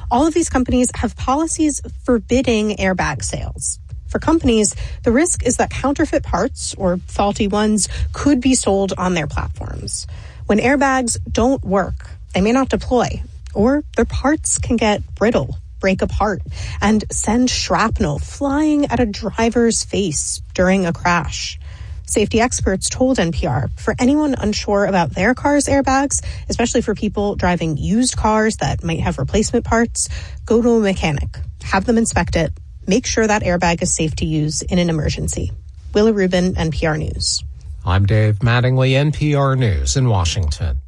All of these companies have policies forbidding airbag sales. For companies, the risk is that counterfeit parts, or faulty ones, could be sold on their platforms. When airbags don't work, they may not deploy, or their parts can get brittle, break apart, and send shrapnel flying at a driver's face during a crash. Safety experts told NPR for anyone unsure about their car's airbags, especially for people driving used cars that might have replacement parts, go to a mechanic, have them inspect it, make sure that airbag is safe to use in an emergency. Willa Rubin, NPR News. I'm Dave Mattingly, NPR News in Washington.